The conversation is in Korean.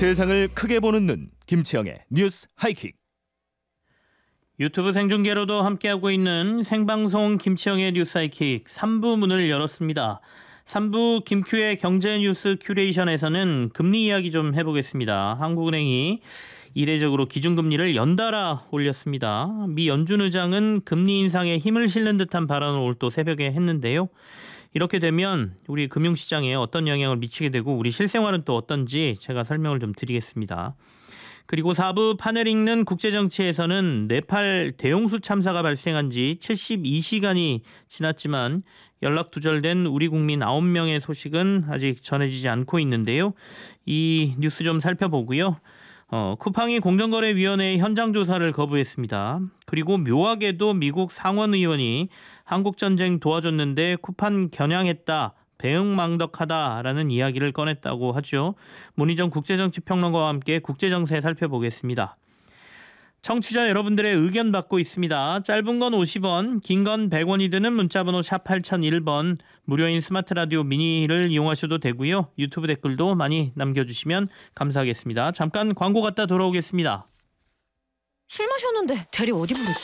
세상을 크게 보는 눈, 김치영의 뉴스 하이킥. 유튜브 생중계로도 함께하고 있는 생방송 김치영의 뉴스 하이킥 3부 문을 열었습니다. 3부 김큐의 경제뉴스 큐레이션에서는 금리 이야기 좀 해보겠습니다. 한국은행이 이례적으로 기준금리를 연달아 올렸습니다. 미 연준 의장은 금리 인상에 힘을 실는 듯한 발언을 오늘 또 새벽에 했는데요. 이렇게 되면 우리 금융시장에 어떤 영향을 미치게 되고 우리 실생활은 또 어떤지 제가 설명을 좀 드리겠습니다. 그리고 4부 판을 읽는 국제정치에서는 네팔 대홍수 참사가 발생한 지 72시간이 지났지만 연락 두절된 우리 국민 9명의 소식은 아직 전해지지 않고 있는데요. 이 뉴스 좀 살펴보고요. 쿠팡이 공정거래위원회의 현장 조사를 거부했습니다. 그리고 묘하게도 미국 상원의원이 한국전쟁 도와줬는데 쿠팡 겨냥했다, 배응망덕하다라는 이야기를 꺼냈다고 하죠. 문희정 국제정치평론가와 함께 국제정세 살펴보겠습니다. 청취자 여러분들의 의견 받고 있습니다. 짧은 건 50원, 긴 건 100원이 드는 문자번호 샵 8001번, 무료인 스마트라디오 미니를 이용하셔도 되고요. 유튜브 댓글도 많이 남겨주시면 감사하겠습니다. 잠깐 광고 갔다 돌아오겠습니다. 술 마셨는데 대리 어디 부르지?